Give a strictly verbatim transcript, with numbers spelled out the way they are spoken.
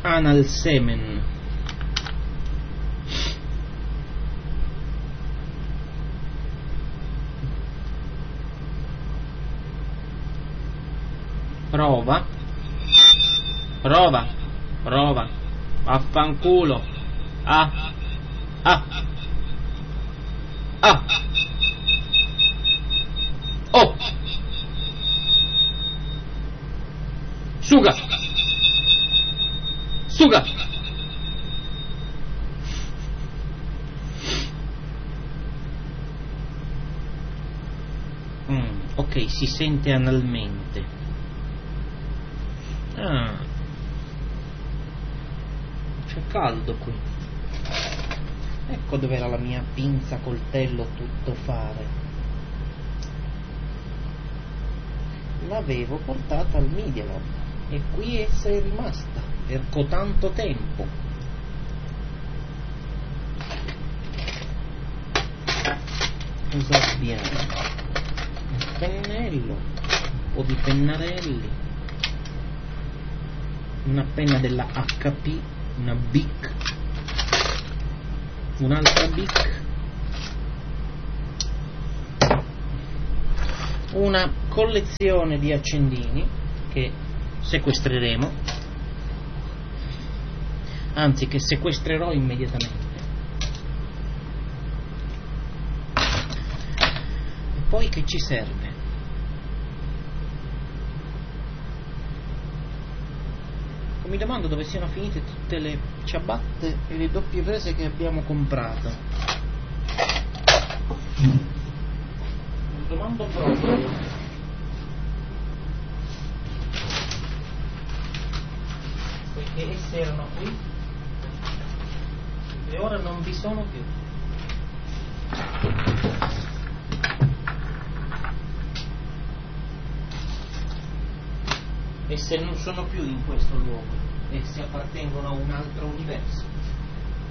anal semen. Prova. Prova. Prova. Vaffanculo. Ah. Ah. Ah. Oh. Suga. Suga. Mm, ok, si sente analmente. Ah. C'è caldo qui. Ecco dov'era la mia pinza coltello tutto fare. L'avevo portata al Media Lab e qui essa è rimasta per tanto tempo. Cosa abbiamo? Un pennello, un po' di pennarelli, una penna della H P, una Bic, un'altra Bic, una collezione di accendini che sequestreremo, anzi che sequestrerò immediatamente. E poi che ci serve? Mi domando dove siano finite tutte le ciabatte e le doppie prese che abbiamo comprato. Mi domando proprio. Perché esse erano qui e ora non vi sono più. Esse non sono più in questo luogo, esse appartengono a un altro universo.